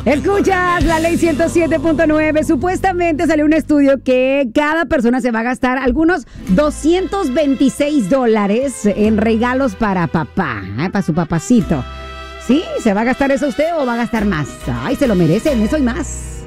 Escuchas la ley 107.9. Supuestamente salió un estudio que cada persona se va a gastar algunos $226 en regalos para papá, para su papacito. ¿Sí? ¿Se va a gastar eso usted o va a gastar más? Ay, se lo merecen, eso y más.